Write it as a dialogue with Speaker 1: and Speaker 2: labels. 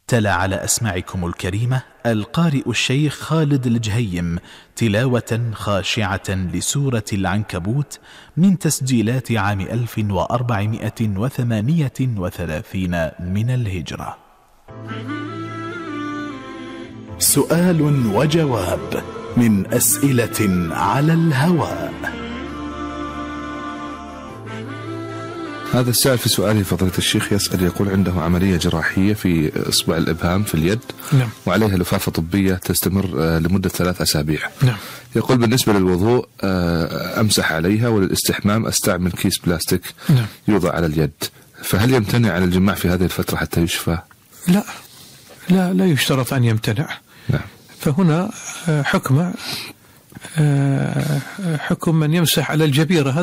Speaker 1: تلا على أسماعكم الكريمة القارئ الشيخ خالد الجهيم تلاوة خاشعة لسورة العنكبوت من تسجيلات عام 1438 من الهجرة. سؤال وجواب من أسئلة على الهواء.
Speaker 2: هذا السائل في سؤاله فضيلة الشيخ يسأل، يقول عنده عملية جراحية في إصبع الإبهام في اليد.
Speaker 3: نعم.
Speaker 2: وعليها لفافة طبية تستمر لمدة 3 أسابيع.
Speaker 3: نعم.
Speaker 2: يقول بالنسبة للوضوء أمسح عليها، وللاستحمام أستعمل كيس بلاستيك.
Speaker 3: نعم.
Speaker 2: يوضع على اليد، فهل يمتنع عن الجماع في هذه الفترة حتى يشفى؟
Speaker 3: لا يشترط أن يمتنع.
Speaker 2: نعم.
Speaker 3: فهنا حكم من يمسح على الجبيرة.